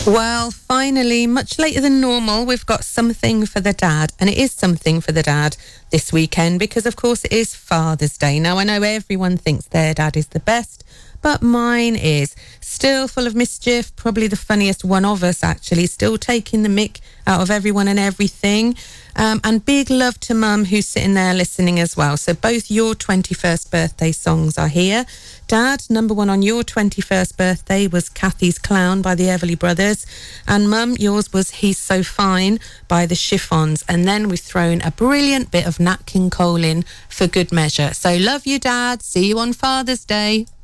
Well, finally, much later than normal, we've got something for the dad. And it is something for the dad this weekend because, of course, it is Father's Day. Now, I know everyone thinks their dad is the best, but mine is still full of mischief, probably the funniest one of us, actually, still taking the mick out of everyone and everything. And big love to Mum, who's sitting there listening as well. So both your 21st birthday songs are here. Dad, number one on your 21st birthday was Kathy's Clown by the Everly Brothers. And Mum, yours was He's So Fine by the Chiffons. And then we've thrown a brilliant bit of Nat King Cole in for good measure. So love you, Dad. See you on Father's Day.